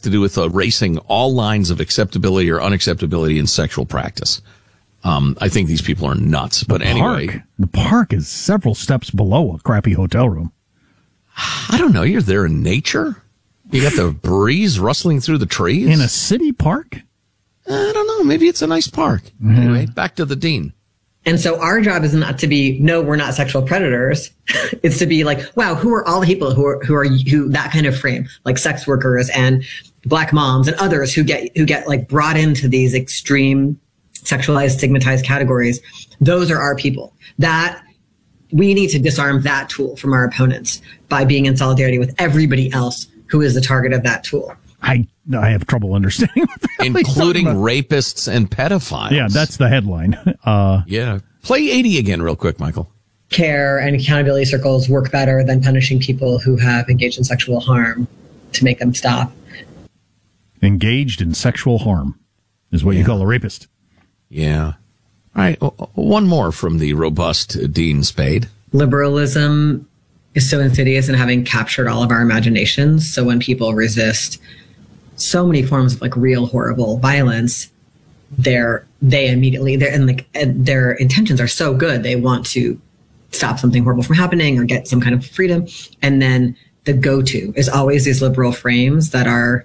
to do with erasing all lines of acceptability or unacceptability in sexual practice. I think these people are nuts. But anyway. The park is several steps below a crappy hotel room. I don't know. You're there in nature? You got the breeze rustling through the trees? In a city park? I don't know. Maybe it's a nice park. Mm-hmm. Anyway, back to the dean. And so our job is not to be, no, we're not sexual predators. It's to be like, wow, who are all the people who that kind of frame, like sex workers and Black moms and others who get like brought into these extreme sexualized, stigmatized categories. Those are our people. That we need to disarm that tool from our opponents by being in solidarity with everybody else who is the target of that tool. I have trouble understanding what including rapists and pedophiles. Yeah, that's the headline. Yeah. Play 80 again real quick, Michael. Care and accountability circles work better than punishing people who have engaged in sexual harm to make them stop. Engaged in sexual harm is what you call a rapist. Yeah. All right. One more from the robust Dean Spade. Liberalism is so insidious in having captured all of our imaginations. So when people resist so many forms of like real horrible violence, their intentions are so good. They want to stop something horrible from happening or get some kind of freedom. And then the go-to is always these liberal frames that are,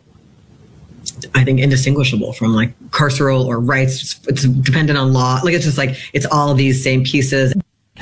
I think, indistinguishable from like carceral or rights. It's dependent on law. Like, it's just like, it's all these same pieces.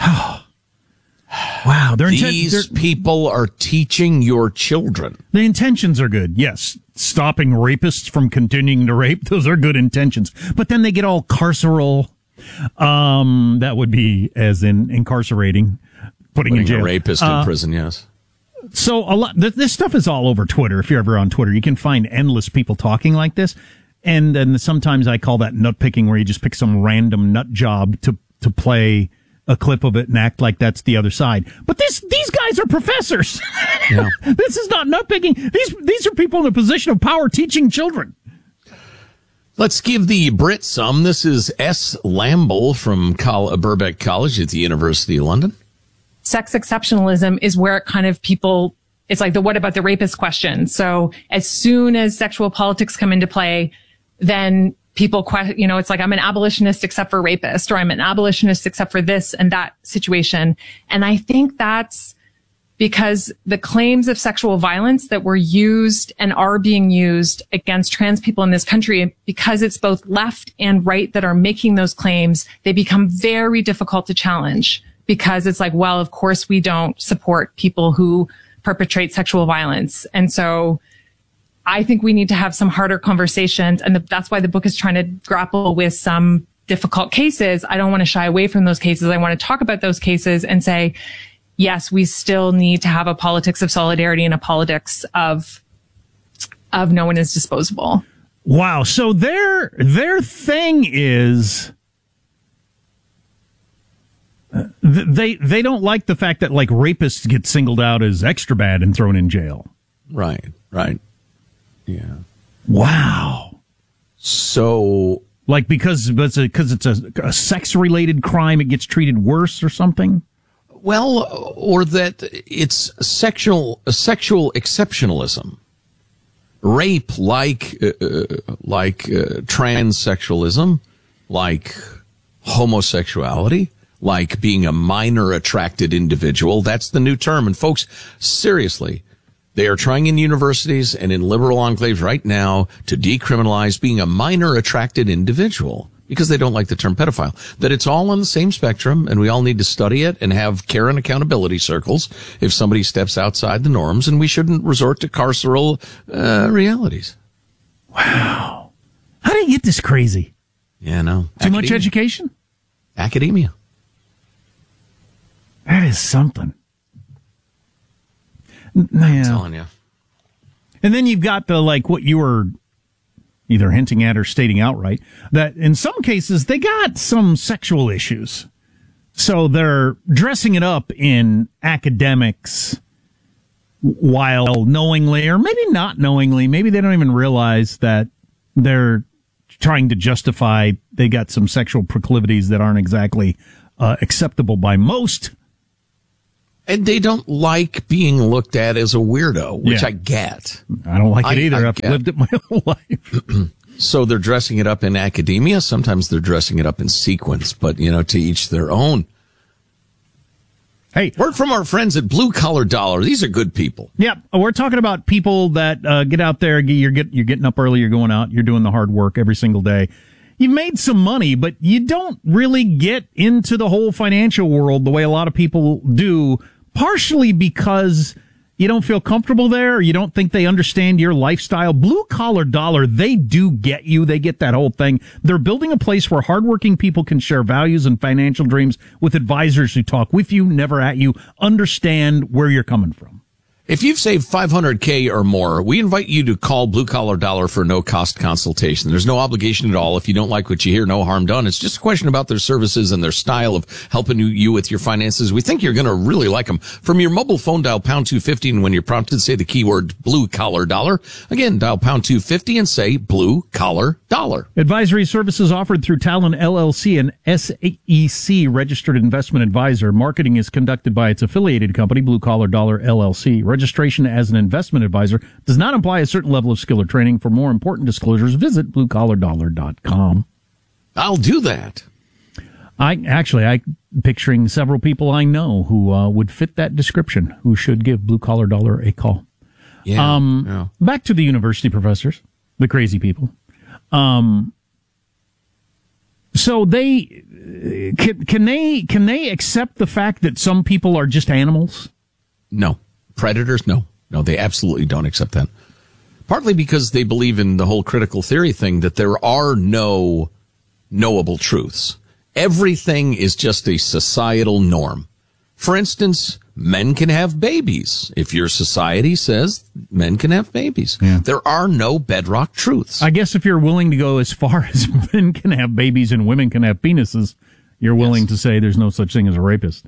Wow. These people are teaching your children. The intentions are good. Yes. Stopping rapists from continuing to rape. Those are good intentions. But then they get all carceral. That would be as in incarcerating, putting in jail. A rapist in prison. Yes. So a lot, this stuff is all over Twitter. If you're ever on Twitter, you can find endless people talking like this. And then sometimes I call that nut picking, where you just pick some random nut job to play a clip of it and act like that's the other side. But these guys are professors. Yeah. This is not nut picking. These are people in a position of power teaching children. Let's give the Brit some. This is S. Lamble from Birkbeck College at the University of London. Sex exceptionalism is where it's like the what about the rapist question. So as soon as sexual politics come into play, then people question, it's like, I'm an abolitionist except for rapist, or I'm an abolitionist except for this and that situation. And I think that's because the claims of sexual violence that were used and are being used against trans people in this country, because it's both left and right that are making those claims, they become very difficult to challenge, because it's like, well, of course we don't support people who perpetrate sexual violence. And so I think we need to have some harder conversations. And that's why the book is trying to grapple with some difficult cases. I don't want to shy away from those cases. I want to talk about those cases and say, yes, we still need to have a politics of solidarity and a politics of no one is disposable. Wow. So their thing is, they don't like the fact that like rapists get singled out as extra bad and thrown in jail. Right. Yeah. Wow. So, like, because it's a sex-related crime, it gets treated worse or something? Well, or that it's sexual exceptionalism. Rape, like transsexualism, like homosexuality, like being a minor attracted individual. That's the new term. And folks, seriously, they are trying in universities and in liberal enclaves right now to decriminalize being a minor attracted individual because they don't like the term pedophile. That it's all on the same spectrum, and we all need to study it and have care and accountability circles if somebody steps outside the norms, and we shouldn't resort to carceral realities. Wow. How do you get this crazy? Yeah, no. Too much education? Academia. That is something. I'm telling you. And then you've got the, like, what you were either hinting at or stating outright, that in some cases they got some sexual issues. So they're dressing it up in academics while knowingly, or maybe not knowingly, maybe they don't even realize that they're trying to justify they got some sexual proclivities that aren't exactly acceptable by most. And they don't like being looked at as a weirdo, which Yeah. I get. I don't like it either. I've get. lived it my whole life. So they're dressing it up in academia. Sometimes they're dressing it up in sequence, but, to each their own. Hey, Word from our friends at Blue Collar Dollar. These are good people. yeah, we're talking about people that get out there. You're getting up early. You're going out. You're doing the hard work every single day. You've made some money, but you don't really get into the whole financial world the way a lot of people do, partially because you don't feel comfortable there, or you don't think they understand your lifestyle. Blue Collar Dollar, they do get you. They get that whole thing. They're building a place where hardworking people can share values and financial dreams with advisors who talk with you, never at you, understand where you're coming from. If you've saved $500K or more, we invite you to call Blue Collar Dollar for a no-cost consultation. There's no obligation at all. If you don't like what you hear, no harm done. It's just a question about their services and their style of helping you with your finances. We think you're going to really like them. From your mobile phone, dial pound 250, and when you're prompted, say the keyword Blue Collar Dollar. Again, dial pound 250 and say Blue Collar Dollar. Advisory services offered through Talon LLC, an SEC registered investment advisor. Marketing is conducted by its affiliated company, Blue Collar Dollar LLC. Registration as an investment advisor does not imply a certain level of skill or training. For more important disclosures, visit bluecollardollar.com. I'll do that. I picturing several people I know who would fit that description, who should give Blue Collar Dollar a call. Yeah. Back to the university professors, the crazy people. So they can they accept the fact that some people are just animals? No. Predators? No, they absolutely don't accept that. Partly because they believe in the whole critical theory thing that there are no knowable truths. Everything is just a societal norm. For instance, men can have babies. If your society says men can have babies, there are no bedrock truths. I guess if you're willing to go as far as men can have babies and women can have penises, you're willing to say there's no such thing as a rapist.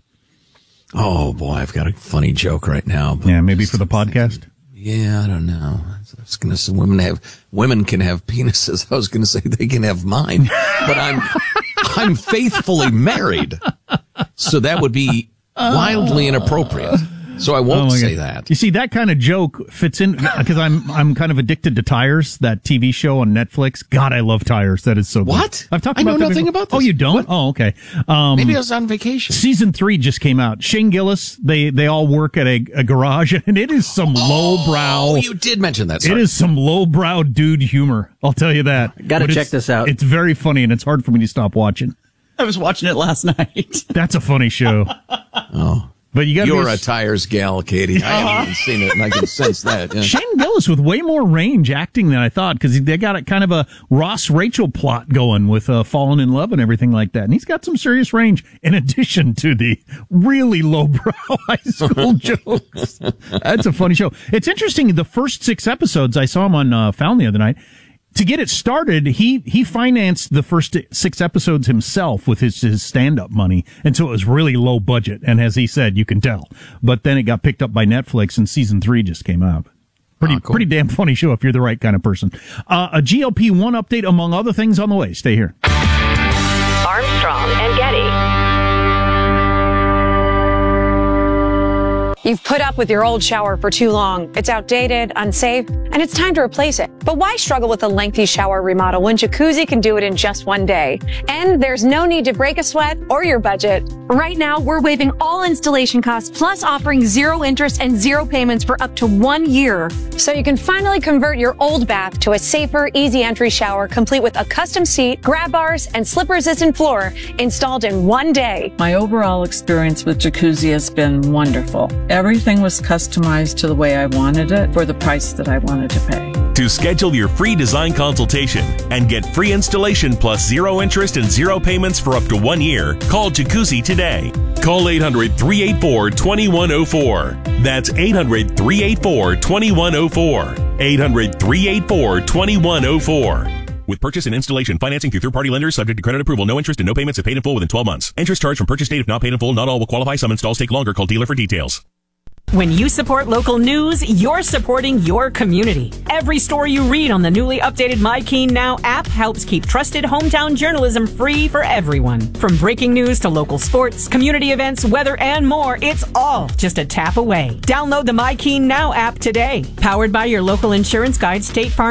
Oh boy, I've got a funny joke right now. But yeah, maybe for the podcast. Yeah, I don't know. I was going to say women can have penises. I was going to say they can have mine, but I'm faithfully married, so that would be wildly inappropriate. So I won't say that. You see, that kind of joke fits in because I'm kind of addicted to Tires, that TV show on Netflix. God, I love Tires. That is so good. What? I've talked I about know nothing about this. Oh, you don't? What? Oh, okay. Maybe I was on vacation. Season 3 just came out. Shane Gillis, they all work at a garage, and it is some lowbrow. Oh, you did mention that. Sorry. It is some lowbrow dude humor. I'll tell you that. Got to check this out. It's very funny, and it's hard for me to stop watching. I was watching it last night. That's a funny show. Oh. But you're a Tires gal, Katie. I haven't even seen it, and I can sense that. Yeah. Shane Gillis with way more range acting than I thought, because they got a kind of a Ross Rachel plot going with Falling in Love and everything like that. And he's got some serious range in addition to the really lowbrow high school jokes. That's a funny show. It's interesting. The first 6 episodes, I saw him on Found the other night. To get it started, he financed the first 6 episodes himself with his stand-up money, and so it was really low budget. And as he said, you can tell. But then it got picked up by Netflix, and season 3 just came out. Pretty damn funny show if you're the right kind of person. A GLP-1 update, among other things, on the way. Stay here. Armstrong and Getty. You've put up with your old shower for too long. It's outdated, unsafe, and it's time to replace it. But why struggle with a lengthy shower remodel when Jacuzzi can do it in just one day? And there's no need to break a sweat or your budget. Right now, we're waiving all installation costs, plus offering 0 interest and 0 payments for up to 1 year. So you can finally convert your old bath to a safer, easy entry shower, complete with a custom seat, grab bars, and slip-resistant floor installed in 1 day. My overall experience with Jacuzzi has been wonderful. Everything was customized to the way I wanted it for the price that I wanted to pay. To schedule your free design consultation and get free installation plus 0 interest and 0 payments for up to 1 year, call Jacuzzi today. Call 800-384-2104. That's 800-384-2104. 800-384-2104. With purchase and installation financing through third-party lenders subject to credit approval. No interest and no payments if paid in full within 12 months. Interest charged from purchase date if not paid in full. Not all will qualify. Some installs take longer. Call dealer for details. When you support local news, you're supporting your community. Every story you read on the newly updated My Keene Now app helps keep trusted hometown journalism free for everyone. From breaking news to local sports, community events, weather, and more, it's all just a tap away. Download the My Keene Now app today. Powered by your local insurance guide, State Farm.